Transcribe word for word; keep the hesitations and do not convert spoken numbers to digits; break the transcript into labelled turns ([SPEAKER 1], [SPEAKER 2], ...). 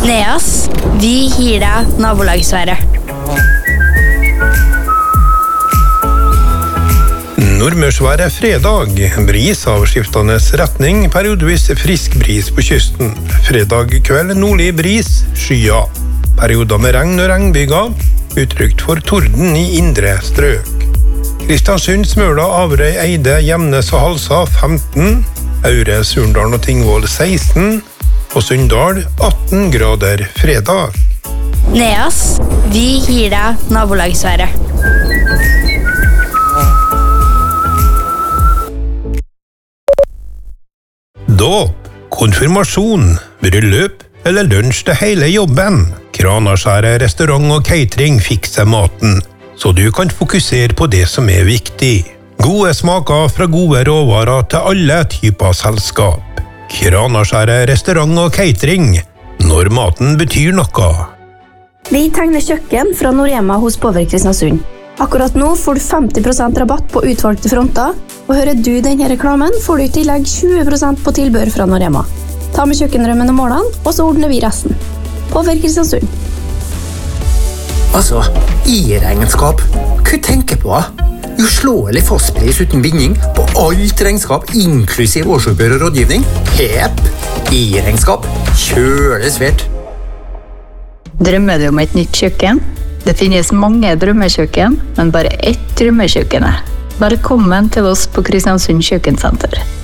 [SPEAKER 1] Neas, vi gir deg nabolagsværet.
[SPEAKER 2] Nordmørsværet fredag. Bris av skiftende retning, periodevis frisk bris på kysten. Fredag kveld nordlig bris, skya. Perioder med regn og regnbyger, utrygt for torden i indre strøk. Kristiansund, Smøla, Averøy, Eide, Gjemnes og Halsa femten, Aure, Surndalen og Tingvoll seksten, og Sunndal atten grader fredag.
[SPEAKER 1] Neas, vi gir deg nabolagsværet.
[SPEAKER 2] Dåp, konfirmasjon, bryllup eller lunsj til hele jobben. Kranaskjæret, restaurant og catering fikser maten, så du kan fokusere på det som er viktig. Gode smaker fra gode råvarer til alle typer selskap. Kranaskjæret, restaurant og catering, når maten betyr noe.
[SPEAKER 3] Vi tegner kjøkken fra Norema hos Power Kristiansund. Akkurat nå får du femti prosent rabatt på utvalgte fronter, og hører du denne reklamen får du i tillegg tjue prosent på tilbør fra Norema. Ta med kjøkkenrømmen og målene, og så ordner vi resten. Power Kristiansund.
[SPEAKER 4] Altså, i regnskap, hva tenker på? Uslåelig fastpris uten binding på alt regnskap, inklusiv årsoppgjør og rådgivning. Hepp! I regnskap, kjøles svært.
[SPEAKER 5] Drømmer du om et nytt kjøkken? Det finnes mange drømmekjøkken, men bare ett drømmekjøkken. Velkommen til oss på Kristiansund Kjøkkensenter.